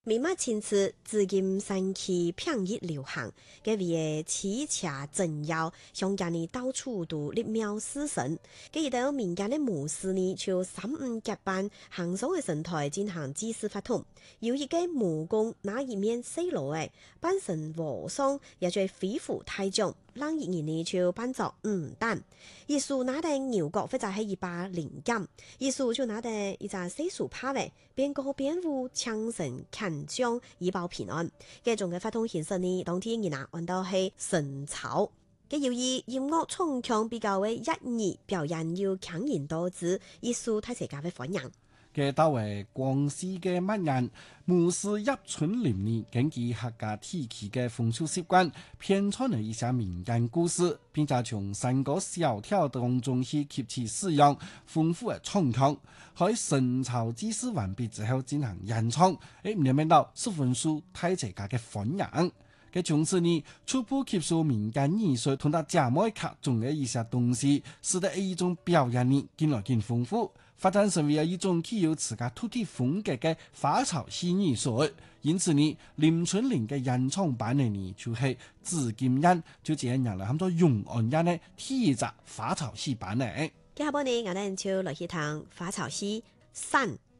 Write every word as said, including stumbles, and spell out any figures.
明末清初，至今神奇平易流行，嘅為黐茶鎮妖，鄉間呢到處都立廟祀神。嘅而到民間嘅巫師呢，就三五結伴行上嘅神台進行祭祀法通。有一個巫公那一面細路嘅，扮成和尚，也做飛虎太將，讓一人呢就扮作五蛋。一數拿定牛角或者係一把靈劍，一數就拿定一隻細樹拍嘅，邊個邊舞槍神砍將以保平安。嘅種嘅法通形式呢，當天人啊玩到係神草。嘅由於音樂衝強比較為一二表演要強人多姿，一數太世界嘅歡迎。 嘅到為廣西嘅乜人，巫師入村林呢，根據客家地區嘅風俗習慣，編創了一些民間故事，並且從三個小調當中去吸取使用豐富嘅唱腔，喺神草祭祀完畢之後進行演唱，誒唔明到十分受大家嘅歡迎。嘅從此呢，初步吸收民間藝術同埋節目卡中嘅一些東西，使得一種表演呢更來更豐富，發展成為一種具有自家土地風格嘅花草戲藝術。因此呢，林春林嘅演唱版呢，呢就係至今日就這樣嚟，很多永安人呢第一隻花草戲版呢。 接下來呢，我哋就來去聽花草戲散。